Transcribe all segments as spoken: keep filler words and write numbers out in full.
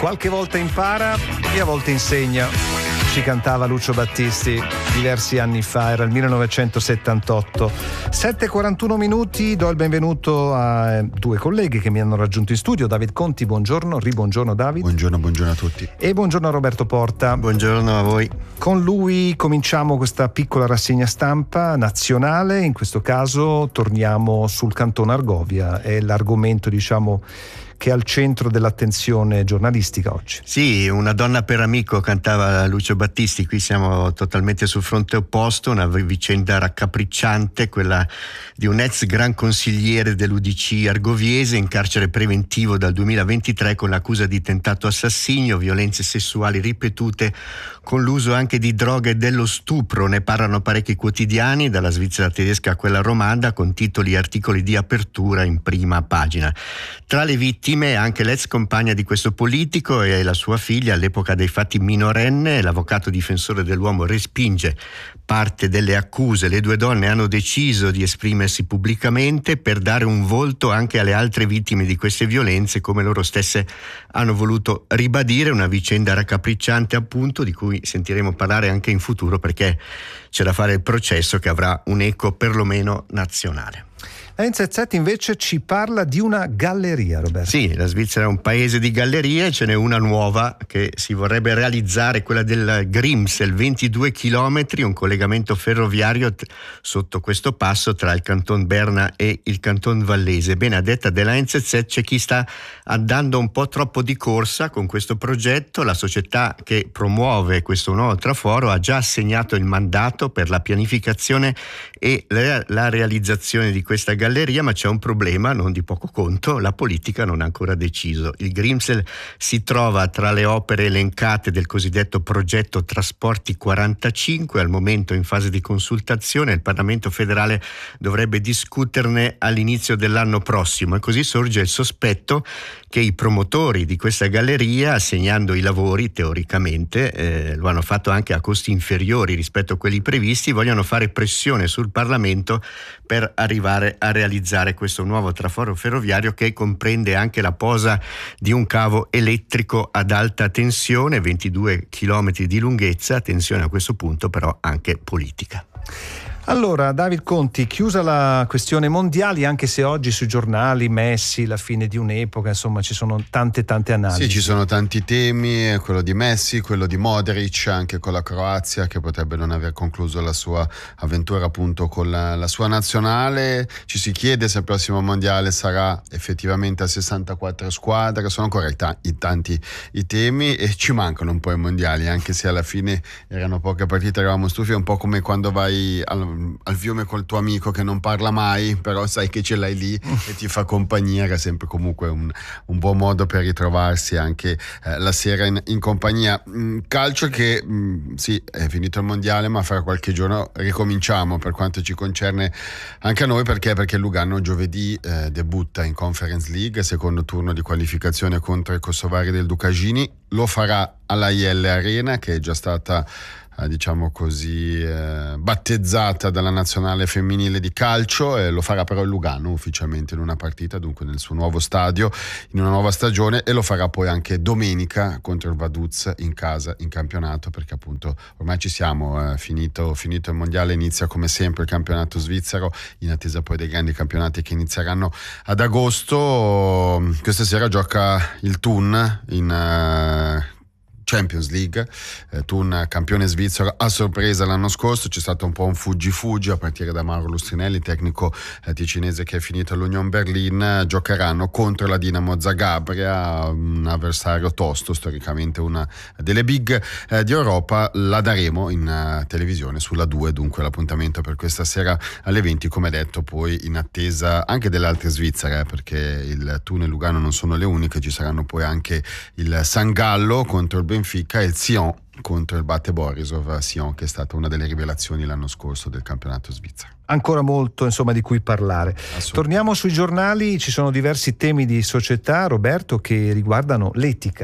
Qualche volta impara e a volte insegna. Ci cantava Lucio Battisti diversi anni fa, era il millenovecentosettantotto. sette e quarantuno minuti, do il benvenuto a due colleghi che mi hanno raggiunto in studio. David Conti, buongiorno, ribuongiorno David. Buongiorno, buongiorno a tutti. E buongiorno a Roberto Porta. Buongiorno a voi. Con lui cominciamo questa piccola rassegna stampa nazionale, in questo caso torniamo sul Cantone Argovia, è l'argomento diciamo che è al centro dell'attenzione giornalistica oggi. Sì, Una donna per amico cantava Lucio Battisti, qui siamo totalmente sul fronte opposto, una vicenda raccapricciante, quella di un ex gran consigliere dell'U D C argoviese in carcere preventivo dal duemilaventitré con l'accusa di tentato assassinio, violenze sessuali ripetute con l'uso anche di droghe e dello stupro. Ne parlano parecchi quotidiani, dalla Svizzera tedesca a quella romanda, con titoli e articoli di apertura in prima pagina. Tra le vittime anche l'ex compagna di questo politico e la sua figlia, all'epoca dei fatti minorenne. L'avvocato difensore dell'uomo respinge parte delle accuse. Le due donne hanno deciso di esprimersi pubblicamente per dare un volto anche alle altre vittime di queste violenze, come loro stesse hanno voluto ribadire. Una vicenda raccapricciante, appunto, di cui sentiremo parlare anche in futuro, perché c'è da fare il processo che avrà un'eco perlomeno nazionale. La N Z Z invece ci parla di una galleria, Roberto. Sì, la Svizzera è un paese di gallerie, ce n'è una nuova che si vorrebbe realizzare, quella del Grimsel, ventidue chilometri, un collegamento ferroviario t- sotto questo passo tra il Canton Berna e il Canton Vallese. Bene, a detta della N Z Z c'è chi sta andando un po' troppo di corsa con questo progetto. La società che promuove questo nuovo traforo ha già assegnato il mandato per la pianificazione e la, la realizzazione di questa galleria, ma c'è un problema non di poco conto: la politica non ha ancora deciso. Il Grimsel si trova tra le opere elencate del cosiddetto progetto Trasporti quarantacinque, al momento in fase di consultazione. Il Parlamento federale dovrebbe discuterne all'inizio dell'anno prossimo, e così sorge il sospetto che i promotori di questa galleria, assegnando i lavori teoricamente, eh, lo hanno fatto anche a costi inferiori rispetto a quelli previsti, vogliono fare pressione sul Parlamento per arrivare a realizzare questo nuovo traforo ferroviario, che comprende anche la posa di un cavo elettrico ad alta tensione, ventidue chilometri di lunghezza, attenzione a questo punto però anche politica. Allora, David Conti, chiusa la questione mondiali, anche se oggi sui giornali Messi, la fine di un'epoca, insomma ci sono tante tante analisi. Sì, ci sono tanti temi, quello di Messi, quello di Modric, anche con la Croazia che potrebbe non aver concluso la sua avventura appunto con la, la sua nazionale. Ci si chiede se il prossimo mondiale sarà effettivamente a sessantaquattro squadre. Sono ancora i, ta- i tanti i temi, e ci mancano un po' i mondiali, anche se alla fine erano poche partite, eravamo stufi. È un po' come quando vai al al fiume col tuo amico che non parla mai, però sai che ce l'hai lì e ti fa compagnia. Era sempre comunque un, un buon modo per ritrovarsi anche eh, la sera in, in compagnia. Mm, calcio che mm, sì, è finito il mondiale, ma fra qualche giorno ricominciamo per quanto ci concerne anche a noi. Perché? Perché Lugano giovedì eh, debutta in Conference League, secondo turno di qualificazione contro i kosovari del Ducagini. Lo farà alla I L Arena, che è già stata Eh, diciamo così eh, battezzata dalla nazionale femminile di calcio, e lo farà però il Lugano ufficialmente in una partita, dunque nel suo nuovo stadio, in una nuova stagione, e lo farà poi anche domenica contro il Vaduz in casa in campionato, perché appunto ormai ci siamo, eh, finito, finito il mondiale, inizia come sempre il campionato svizzero, in attesa poi dei grandi campionati che inizieranno ad agosto. Questa sera gioca il Thun in uh, Champions League, eh, Thun campione svizzero a sorpresa l'anno scorso. C'è stato un po' un fuggi-fuggi a partire da Mauro Lustrinelli, tecnico eh, ticinese che è finito all'Union Berlin. Giocheranno contro la Dinamo Zagabria, un avversario tosto, storicamente una delle big eh, di Europa. La daremo in uh, televisione sulla due, dunque l'appuntamento per questa sera alle venti, come detto, poi in attesa anche delle altre svizzere, eh, perché il Thun e Lugano non sono le uniche. Ci saranno poi anche il San Gallo contro il Benfica e il Sion contro il Bate Borisov. Sion che è stata una delle rivelazioni l'anno scorso del campionato svizzero. Ancora molto insomma di cui parlare. Torniamo sui giornali, ci sono diversi temi di società, Roberto, che riguardano l'etica.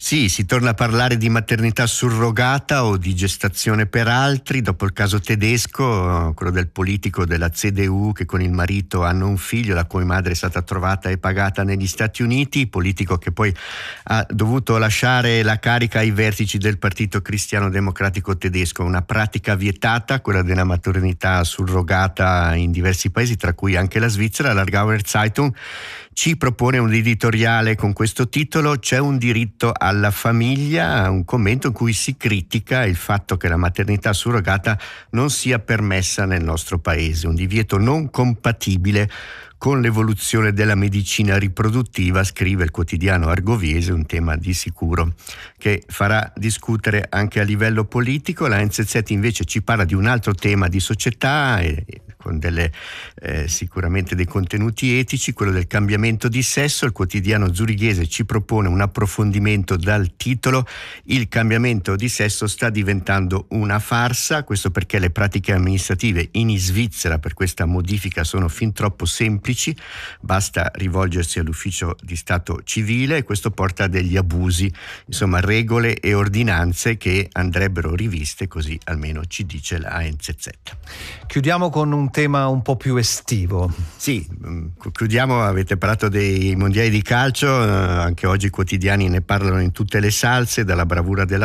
Sì, si torna a parlare di maternità surrogata o di gestazione per altri dopo il caso tedesco, quello del politico della C D U che con il marito hanno un figlio la cui madre è stata trovata e pagata negli Stati Uniti, politico che poi ha dovuto lasciare la carica ai vertici del Partito Cristiano Democratico tedesco, una pratica vietata, quella della maternità surrogata in diversi paesi, tra cui anche la Svizzera. La Gauer Zeitung ci propone un editoriale con questo titolo: C'è un diritto alla famiglia, un commento in cui si critica il fatto che la maternità surrogata non sia permessa nel nostro paese, un divieto non compatibile con l'evoluzione della medicina riproduttiva, scrive il quotidiano Argoviese, un tema di sicuro che farà discutere anche a livello politico. La N Z Z invece ci parla di un altro tema di società e con delle, eh, sicuramente dei contenuti etici, quello del cambiamento di sesso. Il quotidiano zurighese ci propone un approfondimento dal titolo: il cambiamento di sesso sta diventando una farsa, questo perché le pratiche amministrative in Svizzera per questa modifica sono fin troppo semplici, basta rivolgersi all'ufficio di stato civile e questo porta a degli abusi, insomma regole e ordinanze che andrebbero riviste, così almeno ci dice la A N Z Z. Chiudiamo con un tema un po' più estivo. Sì, chiudiamo, avete parlato dei mondiali di calcio, eh, anche oggi i quotidiani ne parlano in tutte le salse, dalla bravura della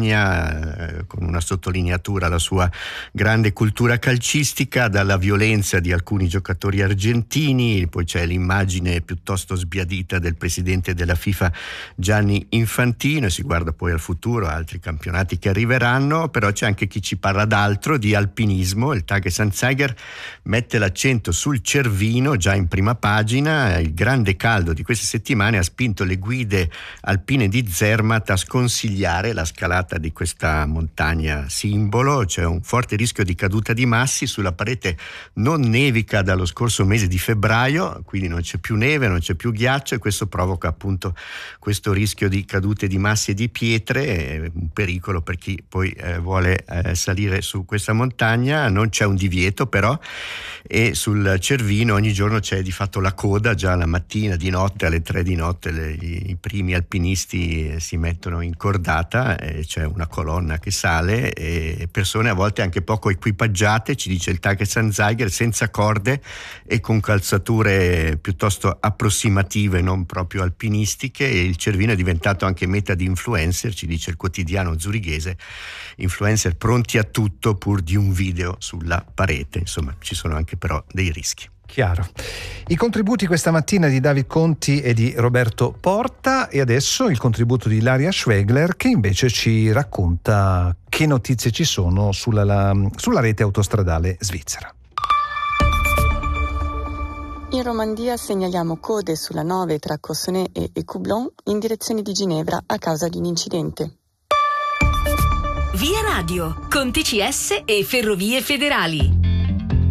Spagna, eh, con una sottolineatura alla sua grande cultura calcistica, dalla violenza di alcuni giocatori argentini, poi c'è l'immagine piuttosto sbiadita del presidente della FIFA Gianni Infantino, e si guarda poi al futuro, altri campionati che arriveranno, però c'è anche chi ci parla d'altro, di alpinismo. Il Tages-Anzeiger mette l'accento sul Cervino già in prima pagina. Il grande caldo di queste settimane ha spinto le guide alpine di Zermatt a sconsigliare la scalata di questa montagna simbolo. C'è un forte rischio di caduta di massi, sulla parete non nevica dallo scorso mese di febbraio, quindi non c'è più neve, non c'è più ghiaccio, e questo provoca appunto questo rischio di cadute di massi e di pietre, un pericolo per chi poi eh, vuole eh, salire su questa montagna. Non c'è un divieto però, e sul Cervino ogni giorno c'è di fatto la coda, già la mattina, di notte, alle tre di notte le, i primi alpinisti si mettono in cordata e c'è una colonna che sale, e persone a volte anche poco equipaggiate, ci dice il Tages-Anzeiger, senza corde e con calzature piuttosto approssimative, non proprio alpinistiche. E il Cervino è diventato anche meta di influencer, ci dice il quotidiano zurighese, influencer pronti a tutto pur di un video sulla parete. Insomma, ci sono anche però dei rischi. Chiaro. I contributi questa mattina di David Conti e di Roberto Porta, e adesso il contributo di Ilaria Schwegler, che invece ci racconta che notizie ci sono sulla, la, sulla rete autostradale svizzera. In Romandia segnaliamo code sulla nove tra Cossonay e Écublon in direzione di Ginevra a causa di un incidente. Via Radio, con T C S e Ferrovie Federali.